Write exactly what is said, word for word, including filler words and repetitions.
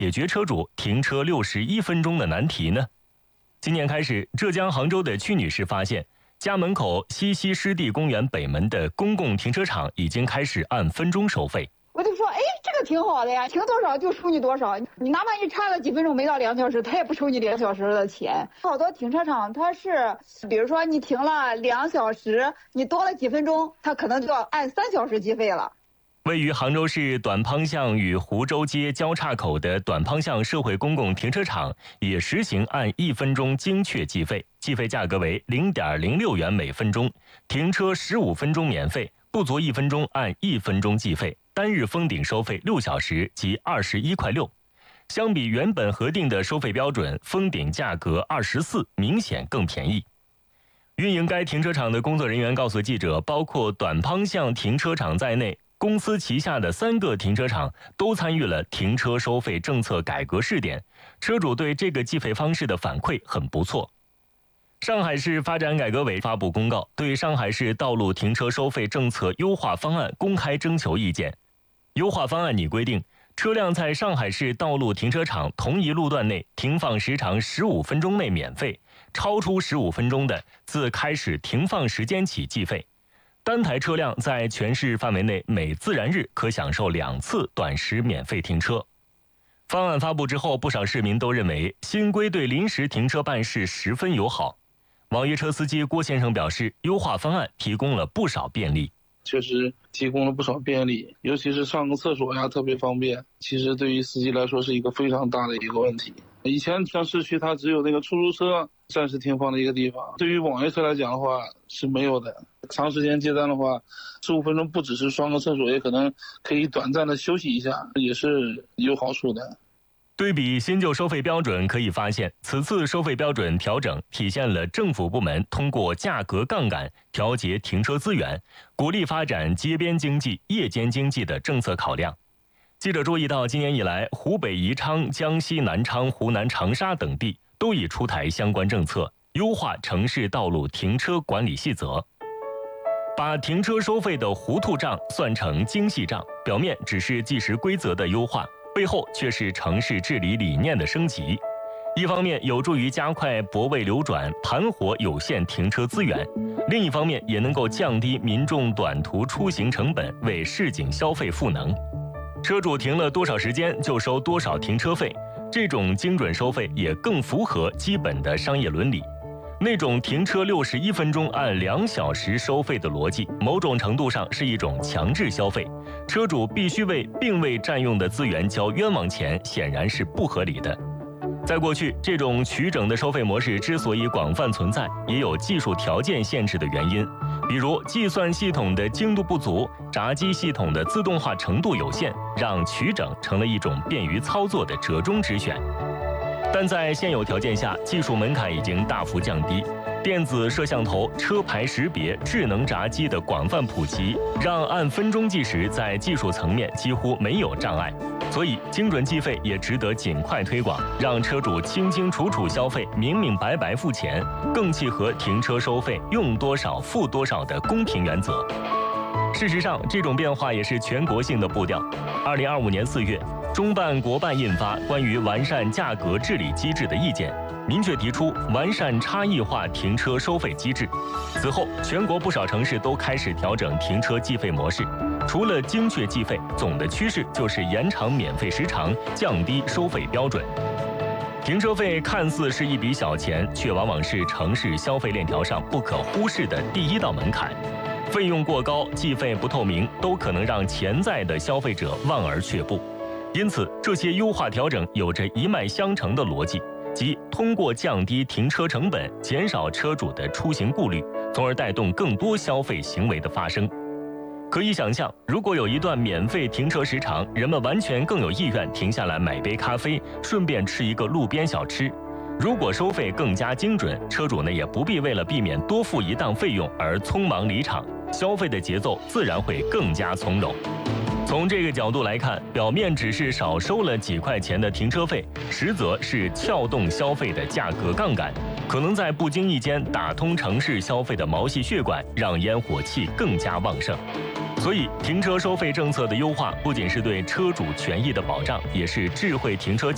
解决车主停车六十一分钟的难题呢？今年开始，浙江杭州的屈女士发现，家门口西溪湿地公园北门的公共停车场已经开始按分钟收费。 我就说，哎，这个挺好的呀，停多少就收你多少，你哪怕你差个几分钟没到两小时，他也不收你两小时的钱。好多停车场它是，比如说你停了两小时，你多了几分钟，他可能就要按三小时计费了。 位于杭州市短滂巷与湖州街交叉口的短滂巷社会公共停车场也实行按一分钟精确计费，计费价格为 零点零六元每分钟，停车十五分钟免费，不足一分钟按一分钟计费，单日封顶收费六小时即二十一块六。相比原本核定的收费标准，封顶价格二十四，明显更便宜。运营该停车场的工作人员告诉记者，包括短滂巷停车场在内，公司旗下的三个停车场都参与了停车收费政策改革试点，车主对这个计费方式的反馈很不错。上海市发展改革委发布公告，对上海市道路停车收费政策优化方案公开征求意见。优化方案拟规定，车辆在上海市道路停车场同一路段内停放时长十五分钟内免费，超出十五分钟的，自开始停放时间起计费。单台车辆在全市范围内每自然日可享受两次短时免费停车。方案发布之后，不少市民都认为新规对临时停车办事十分友好。网约车司机郭先生表示，优化方案提供了不少便利。 确实提供了不少便利，尤其是上个厕所呀特别方便，其实对于司机来说是一个非常大的一个问题。以前像市区它只有那个出租车暂时停放的一个地方，对于网约车来讲的话是没有的。长时间接单的话，十五分钟不只是上个厕所，也可能可以短暂的休息一下，也是有好处的。 对比新旧收费标准，可以发现，此次收费标准调整体现了政府部门通过价格杠杆调节停车资源，鼓励发展街边经济、夜间经济的政策考量。记者注意到，今年以来，湖北宜昌、江西南昌、湖南长沙等地都已出台相关政策，优化城市道路停车管理细则，把停车收费的糊涂账算成精细账，表面只是计时规则的优化，背后却是城市治理理念的升级。一方面有助于加快泊位流转，盘活有限停车资源；另一方面也能够降低民众短途出行成本，为市井消费赋能。车主停了多少时间就收多少停车费，这种精准收费也更符合基本的商业伦理。那种停车六十一分钟按两小时收费的逻辑，某种程度上是一种强制消费，车主必须为并未占用的资源交冤枉钱，显然是不合理的。在过去，这种取整的收费模式之所以广泛存在，也有技术条件限制的原因，比如计算系统的精度不足，闸机系统的自动化程度有限，让取整成了一种便于操作的折中之选。但在现有条件下，技术门槛已经大幅降低，电子摄像头、车牌识别、智能闸机的广泛普及，让按分钟计时在技术层面几乎没有障碍。所以，精准计费也值得尽快推广，让车主清清楚楚消费，明明白白付钱，更契合停车收费用多少付多少的公平原则。事实上，这种变化也是全国性的步调。二零二五年四月，中办国办印发关于完善价格治理机制的意见，明确提出完善差异化停车收费机制。此后，全国不少城市都开始调整停车计费模式。除了精确计费，总的趋势就是延长免费时长，降低收费标准。停车费看似是一笔小钱，却往往是城市消费链条上不可忽视的第一道门槛。费用过高、计费不透明，都可能让潜在的消费者望而却步。因此，这些优化调整有着一脉相承的逻辑，即通过降低停车成本，减少车主的出行顾虑，从而带动更多消费行为的发生。可以想象，如果有一段免费停车时长，人们完全更有意愿停下来买杯咖啡，顺便吃一个路边小吃。如果收费更加精准，车主呢也不必为了避免多付一档费用而匆忙离场，消费的节奏自然会更加从容。从这个角度来看，表面只是少收了几块钱的停车费，实则是撬动消费的价格杠杆，可能在不经意间打通城市消费的毛细血管，让烟火气更加旺盛。所以，停车收费政策的优化不仅是对车主权益的保障，也是智慧停车